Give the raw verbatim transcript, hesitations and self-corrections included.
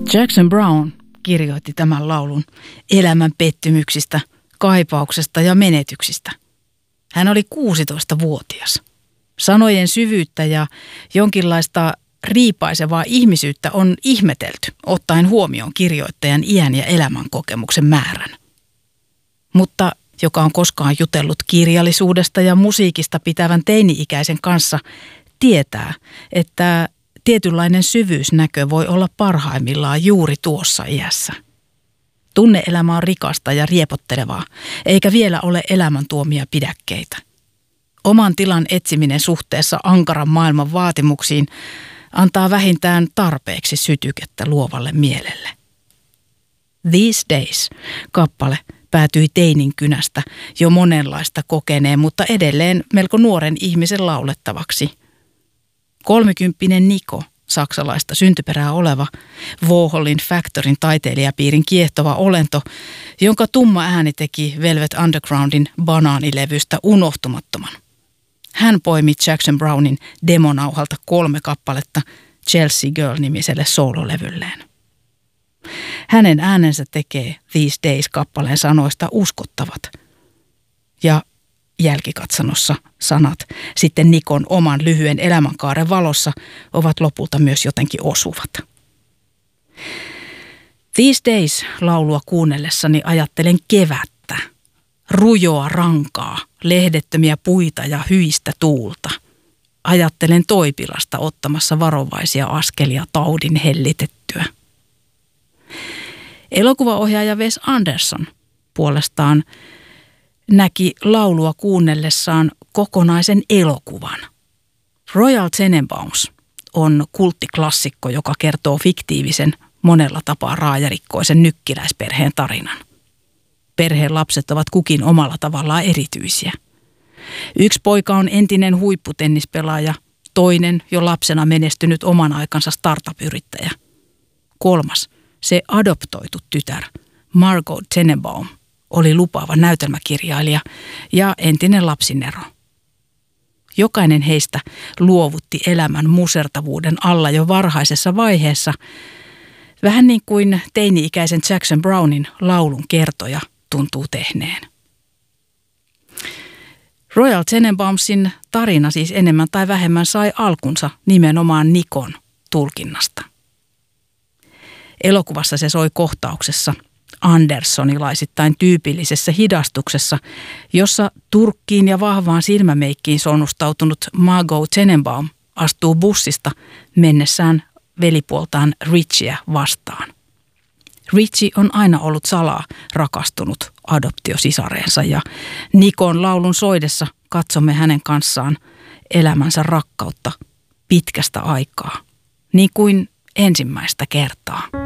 Jackson Browne kirjoitti tämän laulun elämän pettymyksistä, kaipauksesta ja menetyksistä. Hän oli kuusitoistavuotias. Sanojen syvyyttä ja jonkinlaista riipaisevaa ihmisyyttä on ihmetelty, ottaen huomioon kirjoittajan iän ja elämän kokemuksen määrän. Mutta joka on koskaan jutellut kirjallisuudesta ja musiikista pitävän teini-ikäisen kanssa, tietää, että tietynlainen syvyysnäkö voi olla parhaimmillaan juuri tuossa iässä. Tunne-elämä on rikasta ja riepottelevaa, eikä vielä ole elämän tuomia pidäkkeitä. Oman tilan etsiminen suhteessa ankaran maailman vaatimuksiin antaa vähintään tarpeeksi sytykettä luovalle mielelle. These Days -kappale päätyi teinin kynästä jo monenlaista kokeneen, mutta edelleen melko nuoren ihmisen laulettavaksi. Kolmekymppinen Nico, saksalaista syntyperää oleva, Warholin Factorin taiteilijapiirin kiehtova olento, jonka tumma ääni teki Velvet Undergroundin Banaanilevystä unohtumattoman. Hän poimi Jackson Brownen demonauhalta kolme kappaletta Chelsea Girl-nimiselle soololevylleen. Hänen äänensä tekee These Days-kappaleen sanoista uskottavat. Ja jälkikatsannossa sanat sitten Nikon oman lyhyen elämänkaaren valossa ovat lopulta myös jotenkin osuvat. These Days-laulua kuunnellessani ajattelen kevättä, rujoa rankaa, lehdettömiä puita ja hyistä tuulta. Ajattelen Toipilasta ottamassa varovaisia askelia taudin hellitettyä. Elokuvaohjaaja Wes Anderson puolestaan näki laulua kuunnellessaan kokonaisen elokuvan. Royal Tenenbaums on kulttiklassikko, joka kertoo fiktiivisen, monella tapaa raajarikkoisen nykkiläisperheen tarinan. Perheen lapset ovat kukin omalla tavallaan erityisiä. Yksi poika on entinen huipputennispelaaja, toinen jo lapsena menestynyt oman aikansa startup-yrittäjä. Kolmas, se adoptoitu tytär, Margot Tenenbaum, oli lupaava näytelmäkirjailija ja entinen lapsinero. Jokainen heistä luovutti elämän musertavuuden alla jo varhaisessa vaiheessa, vähän niin kuin teini-ikäisen Jackson Brownen laulun kertoja tuntuu tehneen. Royal Tenenbaumsin tarina siis enemmän tai vähemmän sai alkunsa nimenomaan Nikon tulkinnasta. Elokuvassa se soi kohtauksessa andersonilaisittain tyypillisessä hidastuksessa, jossa turkkiin ja vahvaan silmämeikkiin sonnustautunut Margot Tenenbaum astuu bussista mennessään velipuoltaan Richieä vastaan. Richie on aina ollut salaa rakastunut adoptiosisareensa ja Nikon laulun soidessa katsomme hänen kanssaan elämänsä rakkautta pitkästä aikaa, niin kuin ensimmäistä kertaa.